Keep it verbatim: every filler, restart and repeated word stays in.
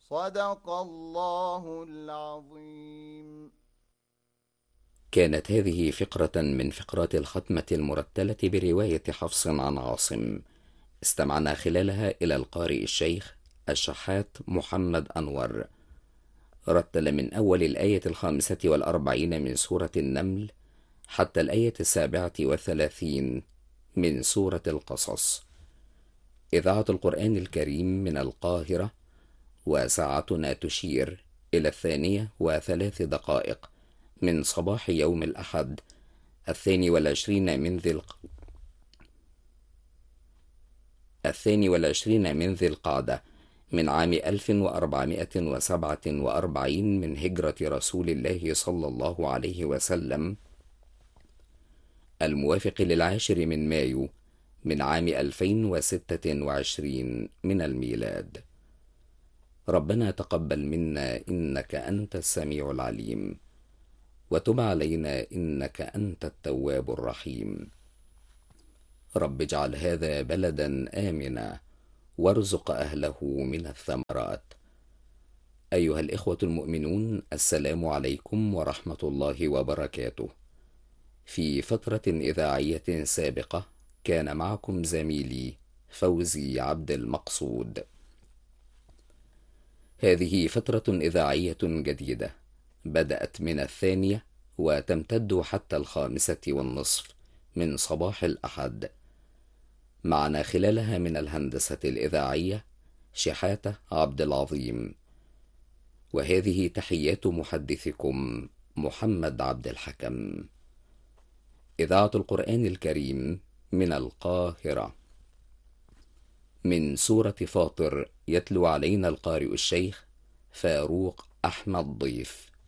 صدق الله العظيم. كانت هذه فقرة من فقرات الختمة المرتلة برواية حفص عن عاصم، استمعنا خلالها إلى القارئ الشيخ الشحات محمد أنور، رتل من أول الآية الخامسة والأربعين من سورة النمل حتى الآية السابعة والثلاثين من سورة القصص. إذاعة القرآن الكريم من القاهرة، وساعتنا تشير إلى الثانية وثلاث دقائق من صباح يوم الأحد الثاني والعشرين من ذي الق... الثاني والعشرين من ذي القعدة من عام ألف وأربعمائة وسبعة وأربعين من هجرة رسول الله صلى الله عليه وسلم، الموافق للعاشر من مايو من عام ألفين وستة وعشرين من الميلاد. ربنا تقبل منا إنك أنت السميع العليم، وتب علينا إنك أنت التواب الرحيم. رب اجعل هذا بلدا آمنا وارزق أهله من الثمرات. أيها الإخوة المؤمنون، السلام عليكم ورحمة الله وبركاته. في فترة إذاعية سابقة كان معكم زميلي فوزي عبد المقصود. هذه فترة إذاعية جديدة بدأت من الثانية وتمتد حتى الخامسة والنصف من صباح الأحد. معنا خلالها من الهندسة الإذاعية شحاتة عبد العظيم، وهذه تحيات محدثكم محمد عبد الحكم. إذاعة القرآن الكريم من القاهرة. من سورة فاطر يتلو علينا القارئ الشيخ فاروق أحمد ضيف.